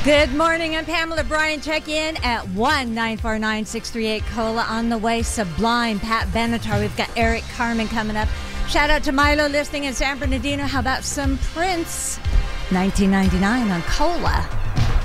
Good morning, I'm Pamela Bryan. Check in at 1-949-638-COLA. On the way, Sublime, Pat Benatar. We've got Eric Carmen coming up. Shout out to Milo listening in San Bernardino. How about some Prince? 1999 on COLA.